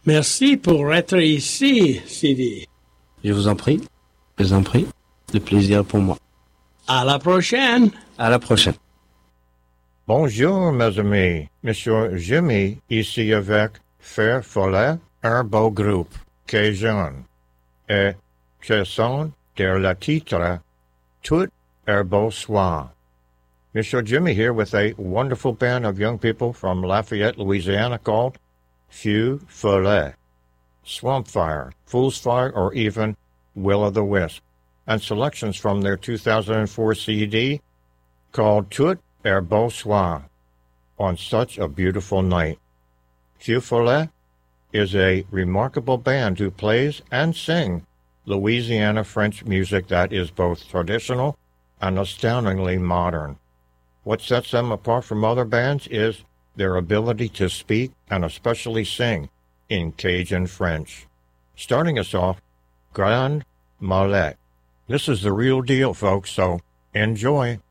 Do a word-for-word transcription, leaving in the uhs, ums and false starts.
Merci pour être ici, Sidi. Je vous en prie, je vous en prie. Le plaisir est pour moi. À la prochaine. À la prochaine. Bonjour, mes amis. Monsieur Jimmy, ici avec Fer Follet, un beau groupe, Cajun. Et ce sont de la titre Tout est beau soir. Monsieur Jimmy here with a wonderful band of young people from Lafayette, Louisiana called Feu Follet, Swamp Fire, Fool's Fire, or even Will-o'-the-Wisp, and selections from their two thousand four C D called Tout est beau soir, On Such a Beautiful Night. Feu Follet is a remarkable band who plays and sings Louisiana French music that is both traditional and astoundingly modern. What sets them apart from other bands is their ability to speak and especially sing in Cajun French. Starting us off, Grand Mallet. This is the real deal, folks, so enjoy.